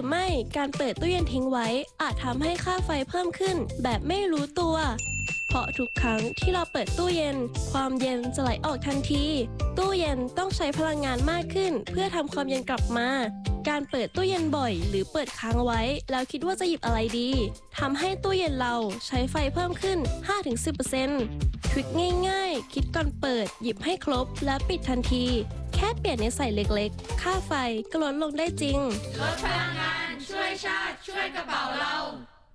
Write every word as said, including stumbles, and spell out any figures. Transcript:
รือไม่การเปิดตู้เย็นทิ้งไว้อาจทำให้ค่าไฟเพิ่มขึ้นแบบไม่รู้ตัวเพราะทุกครั้งที่เราเปิดตู้เย็นความเย็นจะไหลออกทันทีตู้เย็นต้องใช้พลังงานมากขึ้นเพื่อทำความเย็นกลับมาการเปิดตู้เย็นบ่อยหรือเปิดค้างไว้แล้วคิดว่าจะหยิบอะไรดีทำให้ตู้เย็นเราใช้ไฟเพิ่มขึ้น ห้าถึงสิบเปอร์เซ็นต์ ทริคง่ายๆคิดก่อนเปิดหยิบให้ครบและปิดทันทีแค่เปลี่ยนนิสัยเล็กๆค่าไฟก็ลดลงได้จริงลดพลังงานช่วยชาติช่วยกระเป๋าเรา